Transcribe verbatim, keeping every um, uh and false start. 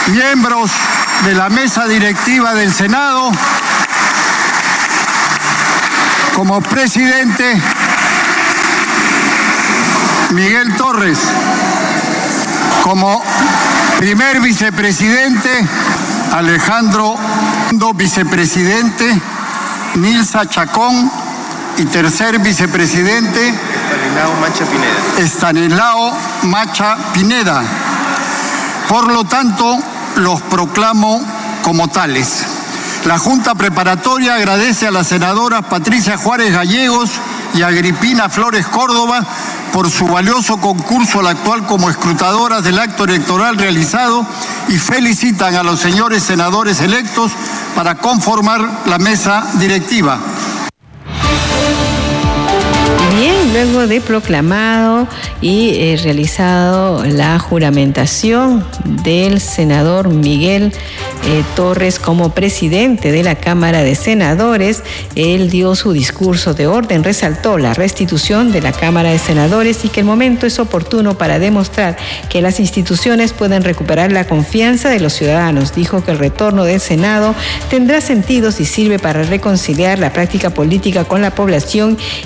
miembros de la mesa directiva del Senado, como presidente, Miguel Torres; como primer vicepresidente, Alejandro; vicepresidente, Nilsa Chacón; y tercer vicepresidente, Estanislao Macha Pineda. Estanislao Macha Pineda. Por lo tanto, los proclamo como tales. La Junta Preparatoria agradece a las senadoras Patricia Juárez Gallegos y Agripina Flores Córdoba por su valioso concurso al actual como escrutadoras del acto electoral realizado y felicitan a los señores senadores electos para conformar la mesa directiva. Bien, luego de proclamado y eh, realizado la juramentación del senador Miguel eh, Torres como presidente de la Cámara de Senadores, él dio su discurso de orden, resaltó la restitución de la Cámara de Senadores y que el momento es oportuno para demostrar que las instituciones pueden recuperar la confianza de los ciudadanos. Dijo que el retorno del Senado tendrá sentido si sirve para reconciliar la práctica política con la población